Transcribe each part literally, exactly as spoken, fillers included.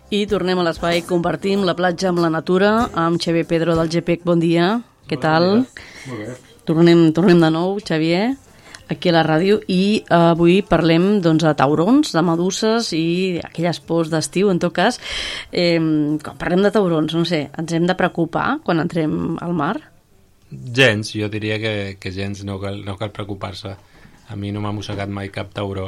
I tornem a l'espai, compartim la platja amb la natura, amb Xavier Pedro del G P E C. Bon dia, què tal? Molt bé. Tornem, tornem de nou, Xavier, aquí a la ràdio, i avui parlem doncs, de taurons, de meduses i aquelles pors d'estiu, en tot cas. Eh, quan parlem de taurons, no sé, ens hem de preocupar quan entrem al mar? Gens, jo diria que, que gens, no cal, no cal preocupar-se. A mi no m'ha mossegat mai cap tauró.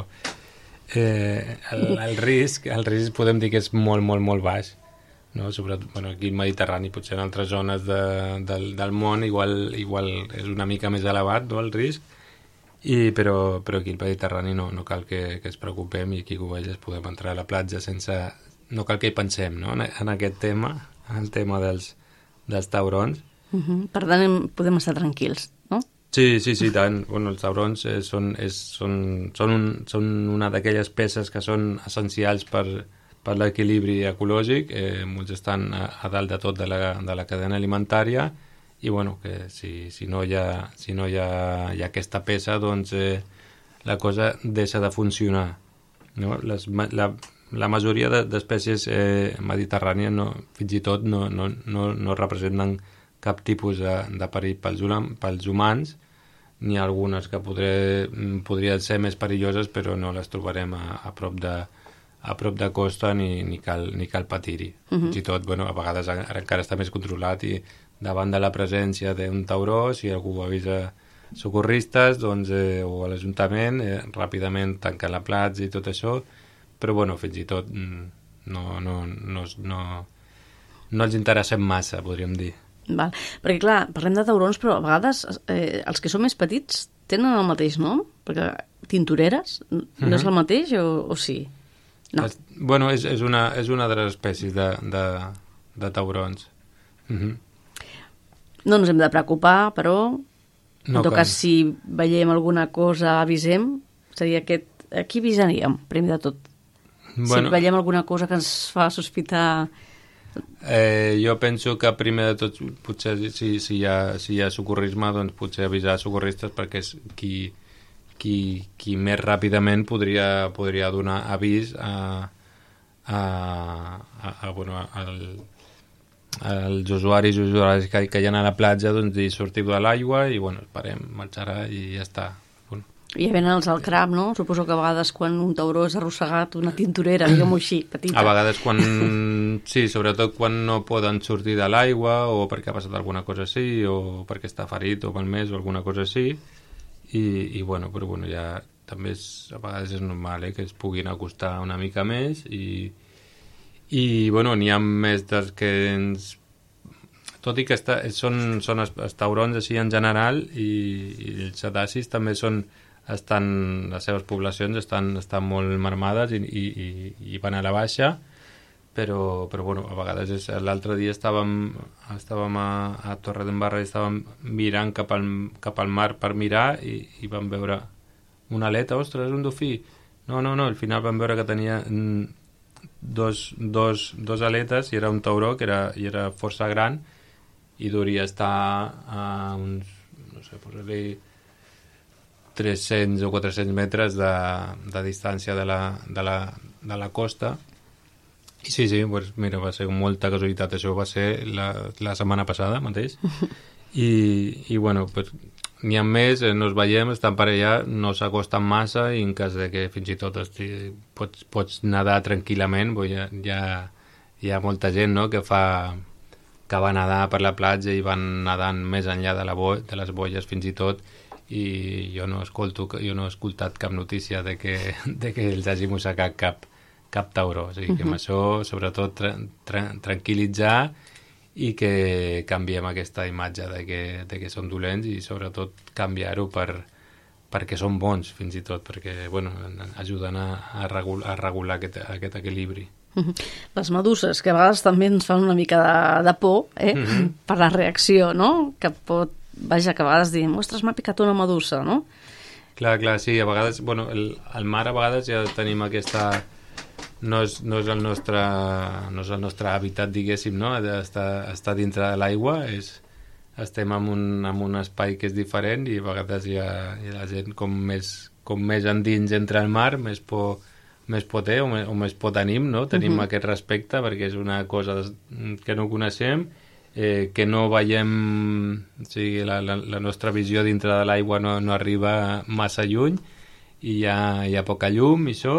Eh, el, el risc el risc podem dir que és molt, molt, molt baix, no? Sobretot bueno, aquí al Mediterrani, potser en altres zones de, del, del món igual, igual és una mica més elevat, no, el risc, I, però, però aquí al Mediterrani no, no cal que, que es preocupem, i aquí Cubelles podem entrar a la platja sense... no cal que hi pensem, no? en, en aquest tema, el tema dels, dels taurons. Uh-huh. Per tant, podem estar tranquils, no? Sí, sí, sí, tant. Bueno, els taurons eh, són, és, són, són, un, són una d'aquelles peces que són essencials per, per l'equilibri ecològic. Eh, molts estan a, a dalt de tot de la, de la cadena alimentària, i bueno, que si, si no, hi ha, si no hi, ha, hi ha aquesta peça, doncs eh, la cosa deixa de funcionar, no? Les, la, la majoria d'espècies eh, mediterrànies no, fins i tot no, no, no, no representen cap tipus de, de perill pels, pels humans, ni algunes que podré, podrien ser més perilloses, però no les trobarem a, a, prop, de, a prop de costa, ni, ni, cal, ni cal patir-hi. Uh-huh. Fins i tot, bueno, a vegades encara està més controlat, i davant de la presència d'un tauró, si algú avisa socorristes, doncs, eh, o a l'Ajuntament, eh, ràpidament tanquen la platja i tot això, però bueno, fins i tot no, no, no, no, no els interessem massa, podríem dir. Val. Perquè clar, parlem de taurons, però a vegades eh, els que són més petits tenen el mateix nom, perquè tintoreres no mm-hmm. és el mateix o, o sí? No. Es, bueno, és, és, una, és una de les espècies de, de, de taurons. Mm-hmm. No ens hem de preocupar, però en no tot cal. cas, si veiem alguna cosa, avisem. Seria aquest... A qui avisaríem, primer de tot? Bueno, si veiem alguna cosa que ens fa sospitar... Eh, jo penso que primer de tot potser si, si, hi, ha, si hi ha socorrisme, doncs potser avisar socorristes, perquè és qui, qui, qui més ràpidament podria, podria donar avís a, a, a, a, bueno, al, als usuaris i usuaris que, que hi ha a la platja, doncs dir sortiu de l'aigua i bueno, esperem, marxarà i ja està. I ja venen els al crab, no? Suposo que a vegades quan un tauró és arrossegat, una tintorera, diguem-ho així, petita. A vegades quan... sí, sobretot quan no poden sortir de l'aigua, o perquè ha passat alguna cosa així, o perquè està ferit o malmès o alguna cosa així, i, i bueno, però bueno, ja també és, a vegades és normal, eh, que es puguin acostar una mica més, i, i bueno, n'hi ha més dels que ens... Tot i que està, són, són els, els taurons així en general, i, i els cetacis també són... estan, les seves poblacions estan, estan molt marmades i, i, i van a la baixa, però, però bueno, a vegades és, l'altre dia estàvem, estàvem a, a Torredembarra i estàvem mirant cap al, cap al mar per mirar, i, i vam veure una aleta, ostres, un dofí. No, no, no, al final vam veure que tenia dos, dos, dos aletes, i era un tauró que era, i era força gran, i hauria estar a uns, no sé, posar-li tres-cents o quatre-cents metres de, de distància de la, de, la, de la costa. I sí, sí, pues mira, va ser molta casualitat. Això va ser la, la setmana passada mateix. I, i bueno, pues, n'hi ha més, no es veiem, estan per allà, no s'acosten massa, i en cas de que fins i tot estigui, pots, pots nedar tranquil·lament. Hi ha, hi ha, hi ha molta gent, no?, que fa que va nedar per la platja i van nedant més enllà de, la bo, de les boies fins i tot, i jo no escolto, jo no he escoltat cap notícia de que, de que els hagi mossegat cap, cap tauró. O sigui que amb això, sobretot, tra tra tranquil·litzar, i que canviem aquesta imatge de que, de que són dolents, i sobretot canviar-ho per, perquè són bons, fins i tot, perquè bueno, ajuden a, a, regul a regular aquest, aquest equilibri. Les meduses, que a vegades també ens fan una mica de, de por, eh? Mm-hmm. Per la reacció, no? Que pot... Vaja, que a vegades diem, ostres, m'ha picat una medusa, no? Clar, clar, sí, a vegades, bueno, el, el mar a vegades ja tenim aquesta... No és, no és el nostre no és el nostre hàbitat, diguéssim, no? Estar, estar dintre de l'aigua, és... estem en un, en un espai que és diferent, i a vegades hi ha, hi ha la gent com més, com més endins entre el mar, més por, més potent o més, o més por tenim, no? Tenim Uh-huh. aquest respecte perquè és una cosa que no coneixem, eh, que no veiem, o sigui, la, la, la nostra visió dintre de l'aigua no, no arriba massa lluny i hi ha, hi ha poca llum i això,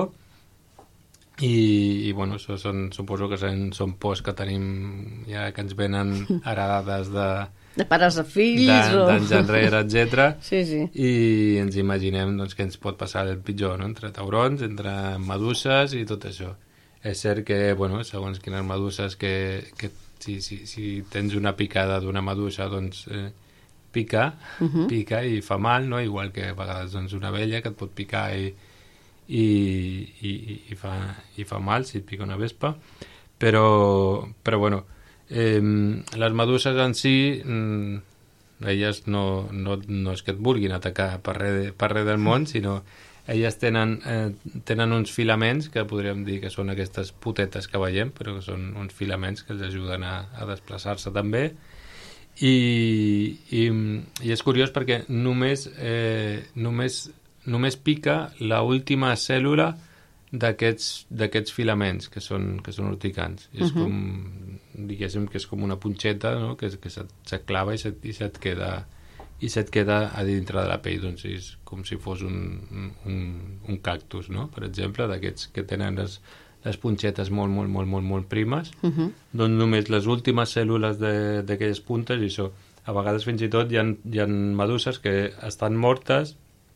i, i bueno, això són, suposo que són, són pors que tenim ja que ens venen heredades de De pares a fills o... d'anys enrere, etcètera. Sí, sí. I ens imaginem doncs, que ens pot passar el pitjor, no? Entre taurons, entre meduses i tot això. És cert que, bueno, segons quines meduses que, que si, si, si tens una picada d'una medusa, doncs eh, pica, uh-huh. pica i fa mal, no? Igual que a vegades doncs, una abella que et pot picar i, i, i, i, fa, i fa mal si et pica una vespa. Però, però bueno, Eh, les meduses en si, mm, elles no, no, no és que et vulguin atacar per res, de, per res del món, sinó elles tenen, eh, tenen uns filaments que podríem dir que són aquestes potetes que veiem, però que són uns filaments que els ajuden a, a desplaçar-se també. I, i, i és curiós perquè només, eh, només, només pica la última cèl·lula d'aquests d'aquests filaments que són, que són urticants. I és uh-huh. com, diguéssim que és com una punxeta, no? que, que se't, se't clava i se't, i se't queda i se't queda a dintre de la pell, doncs és com si fos un, un, un cactus, no? Per exemple, d'aquests que tenen les, les punxetes molt, molt, molt, molt, molt primes, uh-huh. doncs només les últimes cèl·lules d'aquelles puntes, i això, a vegades fins i tot hi ha, hi ha meduses que estan mortes,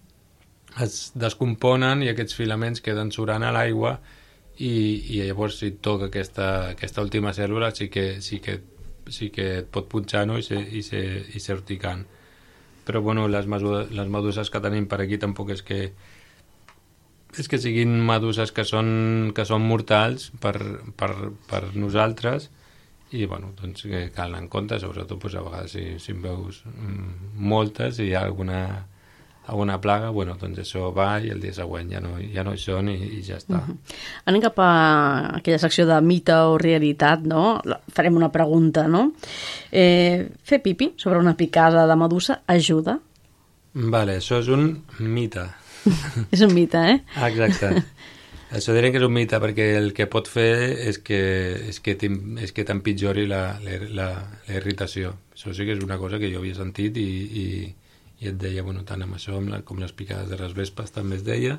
es descomponen i aquests filaments queden surant a l'aigua i, i llavors si et toca aquesta, aquesta última cèl·lula sí que, sí que, sí que et pot punxar, no? i, ser, i, ser, i ser urticant. Però bueno, les, meduses, les meduses que tenim per aquí tampoc és que és que siguin meduses que són, que són mortals per, per, per nosaltres, i bueno, doncs que cal anar en compte, sobretot doncs, a vegades si, si en veus mm, moltes i hi ha alguna alguna plaga, bueno, doncs això va i el dia següent ja no, ja no hi són i, i ja està. Uh-huh. Anem cap a aquella secció de mite o realitat, no? Farem una pregunta, no? Eh, fer pipi sobre una picada de medusa ajuda? Vale, això és un mite. És un mite, eh? Ah, exacte. Això direm que és un mite perquè el que pot fer és que, és que, és que t'empitjori la, la, la, la irritació. Això sí que és una cosa que jo havia sentit i, i i et deia, bueno, tant amb això com les picades de les vespes també es deia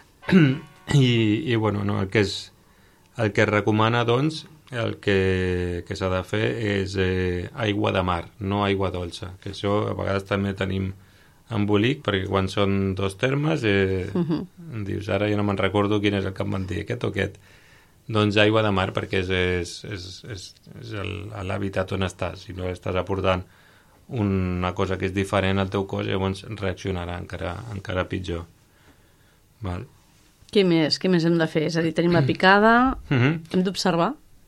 i, i bueno, no, el que és el que es recomana, doncs el que, que s'ha de fer és eh, aigua de mar, no aigua dolça, que això a vegades també tenim embolic, perquè quan són dos termes eh, uh-huh. dius, ara ja no me'n recordo quin és el que em van dir, aquest o aquest, doncs aigua de mar perquè és, és, és, és, és l'hàbitat on estàs, si no estàs aportant una cosa que és diferent al teu cos, llavors reaccionarà encara, encara pitjor. Val. Què més? Què més hem de fer? És a dir, tenim la picada, mm-hmm. hem d'observar?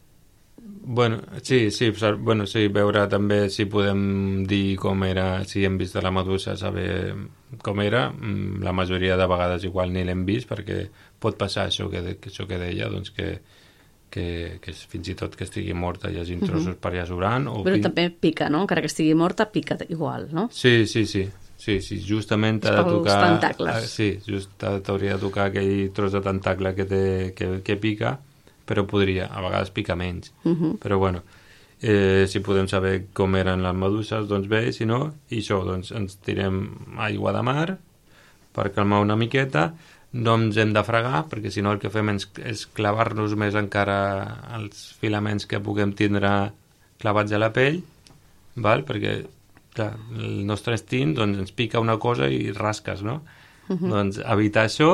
Bueno, sí, sí, bueno, sí, veure també si podem dir com era, si hem vist la medusa, saber com era. La majoria de vegades igual ni l'hem vist, perquè pot passar això que, això que deia, doncs que Que, que fins i tot que estigui morta hi hagi trossos uh-huh. per allà sobrant. O Però fin... també pica, no? Encara que estigui morta, pica igual, no? Sí, sí, sí. Sí, sí, justament t'ha de tocar... Els tentacles. Sí, just t'hauria de tocar aquell tros de tentacle que, té, que, que pica, però podria, a vegades pica menys. Uh-huh. Però bueno, eh, si podem saber com eren les meduses, doncs bé, si no, i això, doncs ens tirem aigua de mar per calmar una miqueta. No ens hem de fregar, perquè si no el que fem és clavar-nos més encara els filaments que puguem tindre clavats a la pell, val? Perquè clar, el nostre instint doncs, ens pica una cosa i rasques, no? Uh-huh. Doncs evitar això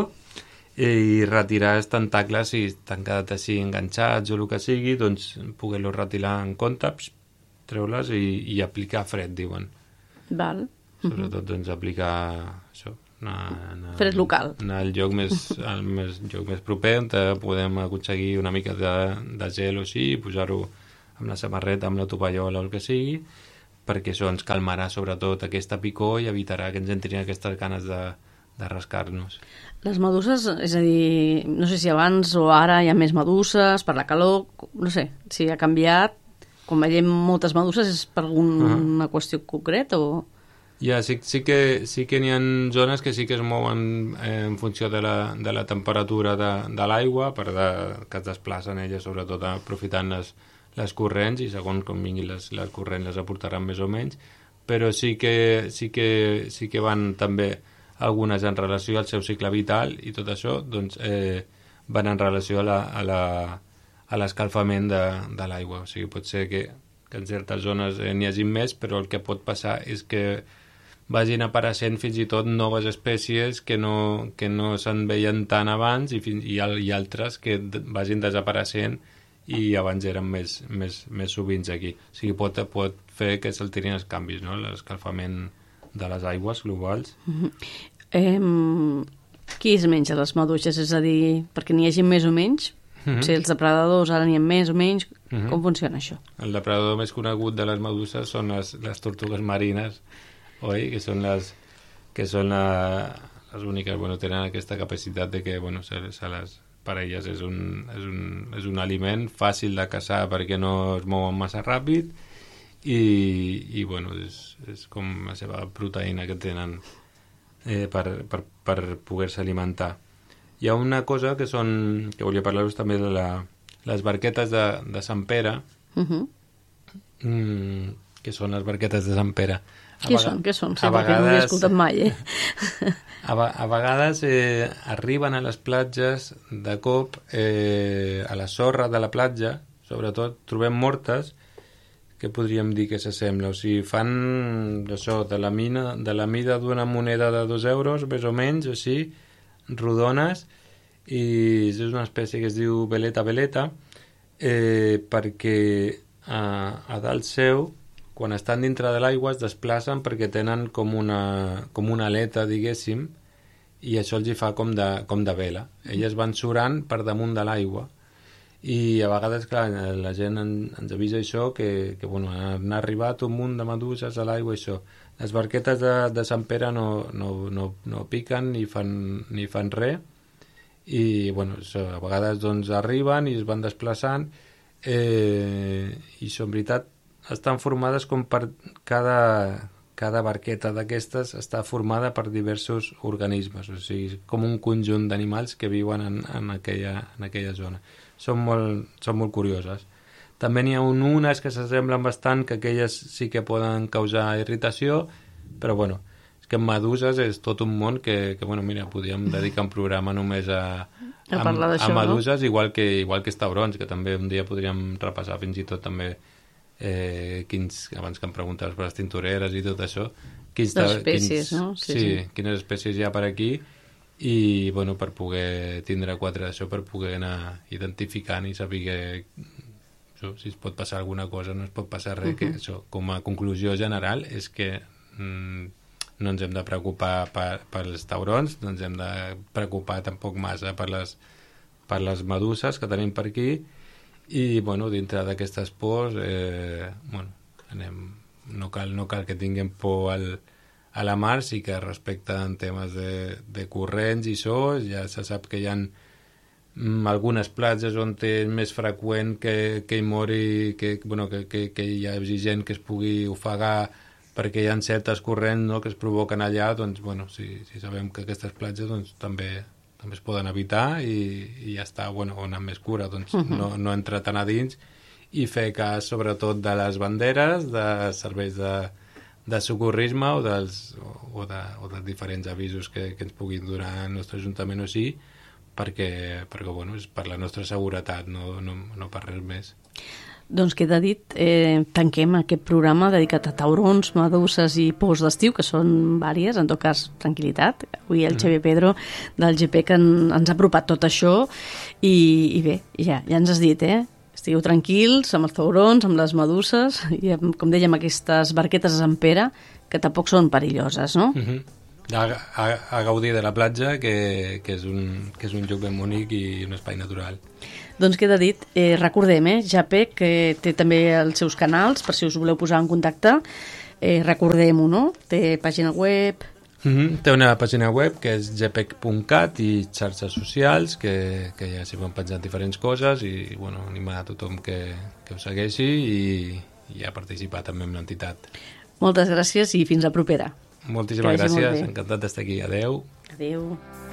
i retirar els tentacles si t'han quedat així enganxats o el que sigui, doncs poder-los retirar en compte, pss, treu-les i, i aplicar fred, diuen. Val. Uh-huh. Sobretot doncs aplicar això. Anar, anar, fred local. Anar al lloc més, al més, lloc més proper on podem aconseguir una mica de, de gel o així i posar-ho amb la samarreta, amb la tovallola o el que sigui, perquè això ens calmarà sobretot aquesta picor i evitarà que ens entrin aquestes ganes de, de rascar-nos. Les meduses, és a dir, no sé si abans o ara hi ha més meduses per la calor, no sé, si ha canviat, quan veiem moltes meduses és per alguna uh-huh. qüestió concreta o... Ja, sí, sí que, sí que n'hi ha zones que sí que es mouen eh, en funció de la, de la temperatura de, de l'aigua, per de, que es desplacen elles, sobretot aprofitant les, les corrents, i segons com vinguin les, les corrents les aportaran més o menys, però sí que, sí que, sí que van també algunes en relació al seu cicle vital, i tot això doncs, eh, van en relació a la, a la, a l'escalfament de, de l'aigua. O sigui, pot ser que, que en certes zones eh, n'hi hagi més, però el que pot passar és que vagin apareixent fins i tot noves espècies que no, que no se'n veien tant abans, i, fins, i, i altres que vagin desapareixent i abans eren més, més, més sovint aquí. O sigui, pot, pot fer que s'alterin els canvis, no? L'escalfament de les aigües globals. Mm-hmm. eh, qui es menja les maduixes? És a dir, perquè n'hi hagi més o menys? Mm-hmm. Si els depredadors ara n'hi ha més o menys, mm-hmm. Com funciona això? El depredador més conegut de les maduixes són les, les tortugues marines, oi? Que són les que són la, les úniques, bueno, tenen aquesta capacitat de que, bueno, se, se les, per elles és un, és, un, és un aliment fàcil de caçar perquè no es mouen massa ràpid, i, i bueno, és, és com la seva proteïna que tenen eh, per, per, per poder-se alimentar. Hi ha una cosa que són, que volia parlar-vos també de la, les barquetes de, de Sant Pere, uh-huh. mm, que són les barquetes de Sant Pere. Què són? Què són? Sí, perquè no ho he escoltat mai, eh? a, a vegades eh, arriben a les platges de cop, eh, a la sorra de la platja, sobretot, trobem mortes que podríem dir que s'assembla. O sigui, fan això, de la, mina, de la mida d'una moneda de dos euros, més o menys, així, rodones, i és una espècie que es diu veleta veleta, eh, perquè a, a dalt seu, quan estan dintre de l'aigua, es desplacen perquè tenen com una, com una aleta, diguéssim, i això els hi fa com de, com de vela. Elles van surant per damunt de l'aigua, i a vegades, clar, la gent en, ens avisa això, que, que bueno, han arribat un munt de meduses a l'aigua, això. Les barquetes de, de Sant Pere no, no, no, no piquen ni fan, ni fan res, i bueno, això, a vegades doncs, arriben i es van desplaçant, eh, i això, en veritat, estan formades com per cada, cada barqueta d'aquestes està formada per diversos organismes, o sigui, com un conjunt d'animals que viuen en, en, aquella, en aquella zona. Són molt, són molt curioses. També n'hi ha un, unes que s'assemblen bastant, que aquelles sí que poden causar irritació, però bueno, és que en meduses és tot un món que, que bueno, mira, podríem dedicar un programa només a, a, a, a meduses, no? igual, que, igual que els taurons, que també un dia podríem repassar fins i tot també eh, quins, abans que em preguntaves per les tintoreres i tot això, quins, les espècies, quins, no? Sí, sí, sí, quines espècies hi ha per aquí, i bueno, per poder tindre quatre d'això, per poder anar identificant i saber que, això, si es pot passar alguna cosa, no es pot passar res, uh-huh. que això, com a conclusió general, és que mm, no ens hem de preocupar per, per els taurons, no ens hem de preocupar tampoc massa per les, per les meduses que tenim per aquí, i bueno, dintre d'aquestes pors eh, bueno, anem, no, cal, no cal que tinguem por al, a la mar, sí que respecte en temes de, de corrents i això, ja se sap que hi ha mm, algunes platges on és més freqüent que, que hi mori, que, bueno, que, que, que hi hagi gent que es pugui ofegar perquè hi ha certes corrents, no, que es provoquen allà, doncs bueno, si, si sabem que aquestes platges doncs, també també es poden evitar, i, i ja està, bueno, on amb més cura, doncs uh-huh. no, no entrar tan a dins, i fer cas sobretot de les banderes, de serveis de, de socorrisme o dels, o, o, de, o dels diferents avisos que, que ens puguin donar el nostre ajuntament o sí, perquè, perquè bueno, és per la nostra seguretat, no, no, no per res més. Doncs queda dit, eh, tanquem aquest programa dedicat a taurons, meduses i pors d'estiu, que són vàries, en tot cas, tranquil·litat. Avui el Xavier Pedro del G P que en, ens ha apropat tot això, i, i bé, ja, ja ens has dit, eh? Estigueu tranquils amb els taurons, amb les meduses, i amb, com dèiem, aquestes barquetes de Sant Pere, que tampoc són perilloses, no? Uh-huh. A, a, a gaudir de la platja, que, que, és un, que és un lloc ben bonic i un espai natural. Doncs queda dit, eh, recordem, eh, G P que té també els seus canals, per si us voleu posar en contacte, eh, recordem-ho, no? Té pàgina web... Mm-hmm. Té una pàgina web que és gepec punt cat i xarxes socials, que, que ja s'hi van penjant diferents coses, i bueno, animar a tothom que, que ho segueixi i, i a participar també amb l'entitat. Moltes gràcies i fins a propera. Moltíssimes Que vagi molt gràcies, bé. encantat d'estar aquí. Adeu. Adéu.